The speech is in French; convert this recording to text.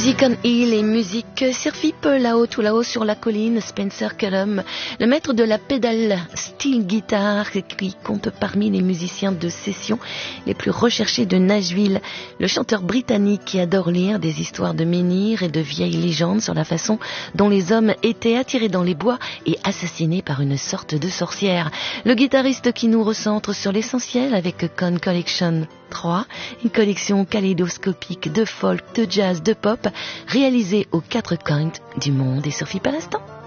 Musique on Hill et musique Sir Phip là-haut, tout là-haut sur la colline, Spencer Cullum, le maître de la pédale steel guitar qui compte parmi les musiciens de session les plus recherchés de Nashville, le chanteur britannique qui adore lire des histoires de menhirs et de vieilles légendes sur la façon dont les hommes étaient attirés dans les bois et assassinés par une sorte de sorcière, le guitariste qui nous recentre sur l'essentiel avec Con Collection 3, une collection kaléidoscopique de folk, de jazz, de pop, réalisée aux quatre coins du monde et sur Phip à l'instant.